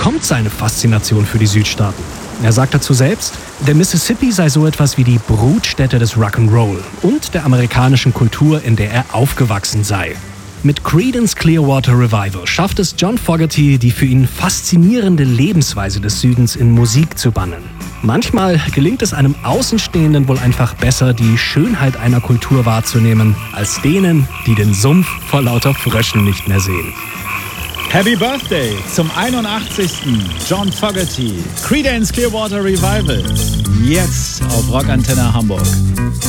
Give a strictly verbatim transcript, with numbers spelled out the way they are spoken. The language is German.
kommt seine Faszination für die Südstaaten? Er sagt dazu selbst, der Mississippi sei so etwas wie die Brutstätte des Rock'n'Roll und der amerikanischen Kultur, in der er aufgewachsen sei. Mit Creedence Clearwater Revival schafft es John Fogerty, die für ihn faszinierende Lebensweise des Südens in Musik zu bannen. Manchmal gelingt es einem Außenstehenden wohl einfach besser, die Schönheit einer Kultur wahrzunehmen, als denen, die den Sumpf vor lauter Fröschen nicht mehr sehen. Happy Birthday zum einundachtzigsten John Fogerty. Creedence Clearwater Revival. Jetzt auf Rockantenne Hamburg.